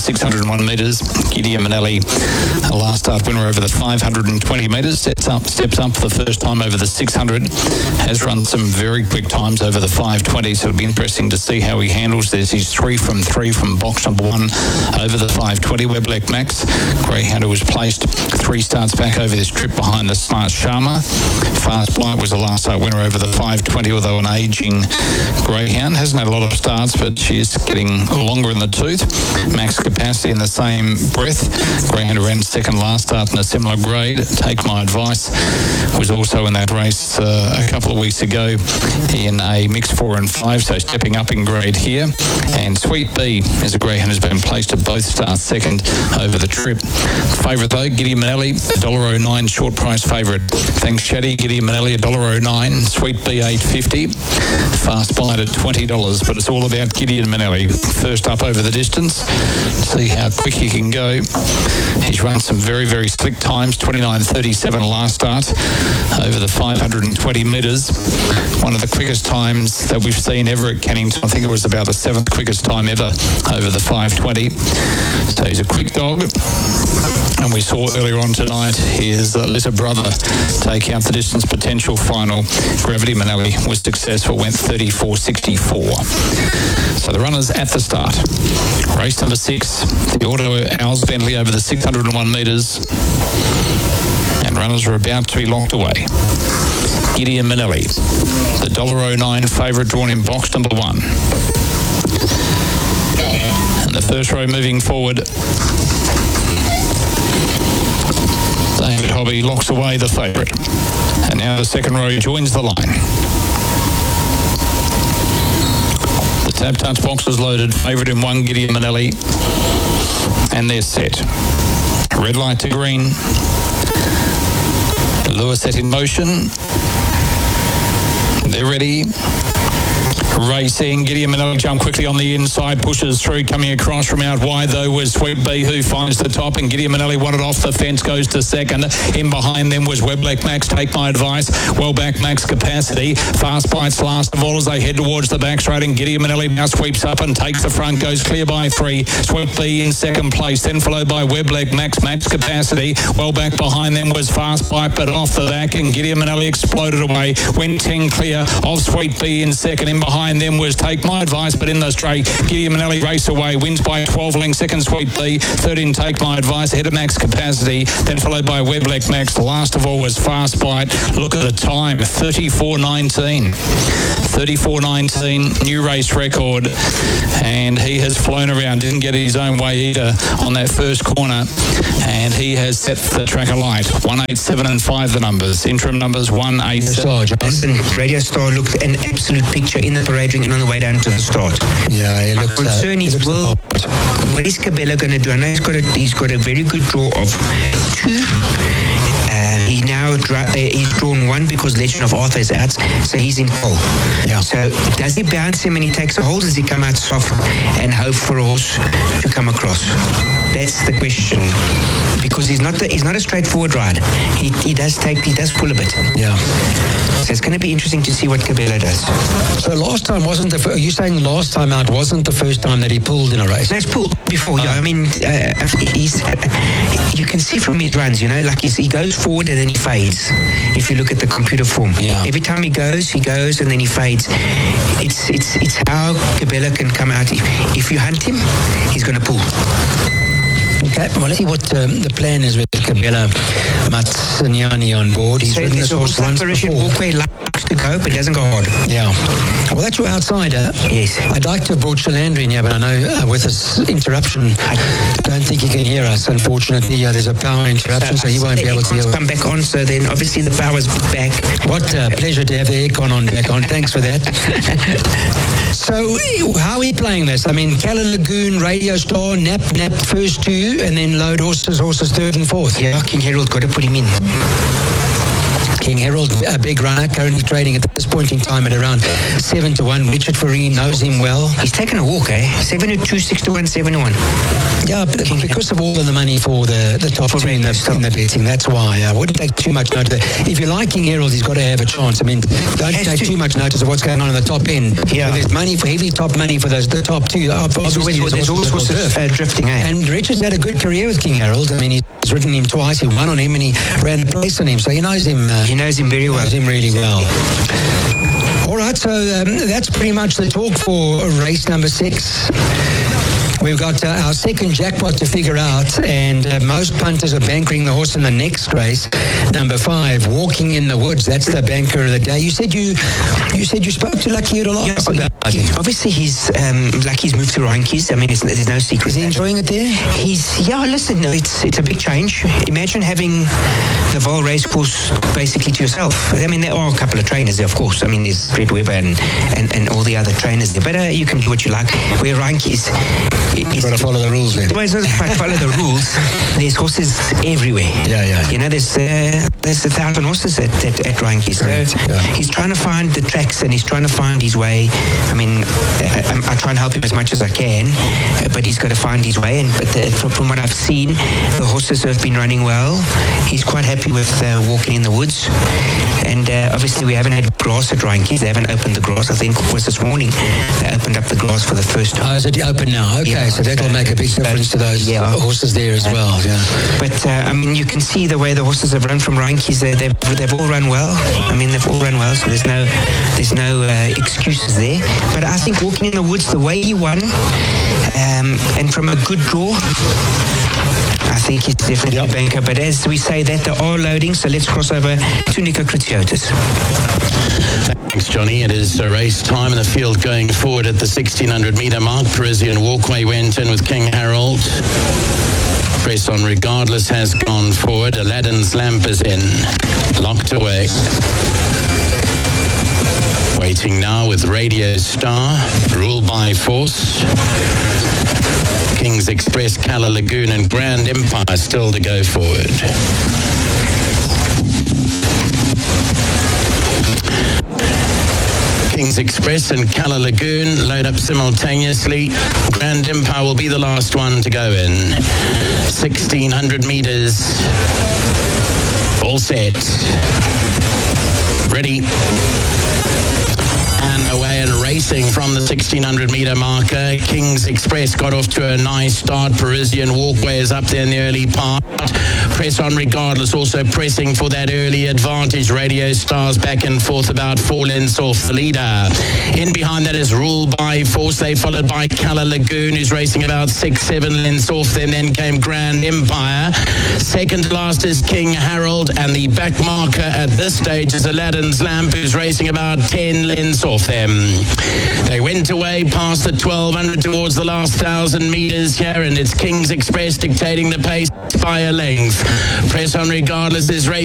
601 metres. Gideon Manelli, a last start winner over the 520 metres, steps up for the first time over the 600, has run some very quick times over the 520, so it'll be interesting to see how he handles this. He's 3 from 3 from box number 1 over the 520. Weblek Max, greyhound who was placed 3 starts back over this trip behind the Smart Sharma. Fast Blight was a last start winner over the 520, although an ageing greyhound. Hasn't had a lot of starts, but she is getting longer in the tooth. Max Capacity in the same breath. Greyhound who ran second last start in a similar grade. Take My Advice was also in that race a couple of weeks ago in a mixed 4 and 5, so stepping up in grade here. And Sweet Bee is a greyhound who's been placed at both starts second over the trip. Favourite though, Gideon Manelli, $1.09 short price favourite. Thanks Shaddy, Gideon Manelli $1.09, Sweet Bee $8.50, Fast Blight at $20, but it's all about Gideon Manelli. First up over the distance, see how quick he can go. He's run some very, very slick times, 29.37 last start over the 520 metres. One of the quickest times that we've seen ever at Cannington. I think it was about the 7th quickest time ever over the 520. So he's a quick dog. And we saw earlier on tonight his little brother take out the distance potential final. Gravity Manelli was successful, went 34.64. So the runners at the start. Race number 6, the Auto Owls Bentley over the 601 metres. And runners are about to be locked away. Gideon Manelli, the $1.09 favourite, drawn in box number 1. And the first row moving forward. David Hobby locks away the favourite. And now the second row joins the line. The Tab Touch box is loaded. Favourite in 1, Gideon Manelli. And they're set. Red light to green. The lure set in motion. They're ready. Racing, Gideon Manelli jump quickly on the inside, pushes through, coming across from out wide though was Sweet Bee, who finds the top, and Gideon Manelli wanted off the fence, goes to second. In behind them was Weblek Max, Take My Advice, well back Max Capacity. Fast Bites last of all as they head towards the back straight, and Gideon Manelli now sweeps up and takes the front, goes clear by 3. Sweet Bee in second place, then followed by Weblek Max, Max Capacity. Well back behind them was Fast Bite, but off the back, and Gideon Manelli exploded away, went 10 clear of Sweet Bee in second. In behind them was Take My Advice, but in the straight, Gideon Manelli race away, wins by 12 lengths, second Sweet Bee, third in Take My Advice, ahead of Max Capacity, then followed by Weblek Max. Last of all was Fast Bite. Look at the time, 34.19. 34.19, new race record, and he has flown around, didn't get his own way either on that first corner, and he has set the track alight. 187 and 5 the numbers, interim numbers 187. Listen, Radio Star looked an absolute picture in the parade ring and on the way down to the start. Yeah, he My looks, concern is, what is Cabela going to do? I know he's got a very good draw of 2. He's drawn 1 because Legend of Arthur is out, so he's in pole. Yeah. So does he bounce him and he takes a hold? Does he come out soft and hope for a horse to come across? That's the question. Because he's not a straightforward rider. He does pull a bit. Yeah. So it's going to be interesting to see what Cabela does. So last time wasn't are you saying last time out wasn't the first time that he pulled in a race? No, he's pulled before. Yeah, I mean, you can see from his runs, like he goes forward and then he fades. If you look at the computer form, every time he goes and then he fades. It's how Cabela can come out. If you hunt him, he's going to pull. Okay, well, let's see what the plan is with Cabela Matsanyani on board. He's ridden this horse once before. Walkway likes to go, but he doesn't go hard. Yeah. Well, that's your outsider. Yes. I'd like to have brought Shalandri in here, but I know with this interruption, I don't think he can hear us. Unfortunately, there's a power interruption, so he won't be able to hear us. Come back on, so then obviously the power's back. What a pleasure to have the aircon on back on. Thanks for that. So, how are we playing this? I mean, Calla Lagoon, Radio Star, Nap, first 2, and then load horses, third and fourth. Yeah, King Harold got to put him in. King Harold, a big runner, currently trading at this point in time at around 7-1. Richard Farine knows him well. He's taken a walk, 7-2, 6-1, 7-1. Yeah, because of all of the money for the top two in the betting, that's why I wouldn't take too much note of that. If you like King Harold, he's got to have a chance. I mean, don't take too much notice of what's going on in the top end. Yeah. There's money for heavy top money for the top two. There's all sorts of drifting, And Richard's had a good career with King Harold. I mean, he's ridden him twice. He won on him and he ran a place on him. So he knows him. He knows him very well. Knows him really well. All right, so that's pretty much the talk for race number 6. We've got our second jackpot to figure out, and most punters are bankering the horse in the next race, number 5, Walking in the Woods. That's the banker of the day. You said you spoke to Lucky a lot about him. Obviously, Lucky's moved to Reinke's. I mean, there's no secret. Is he enjoying it there? Listen, it's a big change. Imagine having the Vaal Racecourse basically to yourself. I mean, there are a couple of trainers there, of course. I mean, there's Fred Weber and all the other trainers there. But you can do what you like. Where Reinke's... You've got to follow the rules then. Well, it's not if I follow the rules. There's horses everywhere. Yeah. You know, there's 1,000 horses at Reinke's. So he's trying to find the tracks and he's trying to find his way. I mean, I try and help him as much as I can, but he's got to find his way. But from what I've seen, the horses have been running well. He's quite happy with Walking in the Woods. And obviously we haven't had grass at Reinke's. They haven't opened the grass. I think it was this morning they opened up the grass for the first time. Oh, is it open now? Okay. Yeah. So that'll make a big difference to those horses there as well. Yeah. But I mean, you can see the way the horses have run from Reinke's. They've all run well. I mean, they've all run well. So there's no excuses there. But I think Walking in the Woods, the way he won, and from a good draw, I think he's definitely a banker. But as we say that, they are loading. So let's cross over to Nico Kritsiotis. Thanks, Johnny. It is a race time in the field going forward at the 1,600 metre mark. Parisian Walkway went in with King Harold. Press on Regardless has gone forward. Aladdin's Lamp is in. Locked away. Waiting now with Radio Star. Rule by Force. King's Express, Calla Lagoon and Grand Empire still to go forward. King's Express and Calla Lagoon load up simultaneously. Grand Empire will be the last one to go in. 1,600 metres. All set. Ready. And away and racing from the 1,600 metre marker. King's Express got off to a nice start. Parisian Walkway is up there in the early part. Press on Regardless also pressing for that early advantage. Radio Stars back and forth about 4 lengths off the leader. In behind that is Rule by Force. They followed by Calla Lagoon, who's racing about 6-7 lengths off them. Then came Grand Empire. Second to last is King Harold, and the back marker at this stage is Aladdin's Lamp, who's racing about 10 lengths off them. They went away past the 1,200 towards the last 1,000 metres here, and it's King's Express dictating the pace by a length. Press on Regardless is racing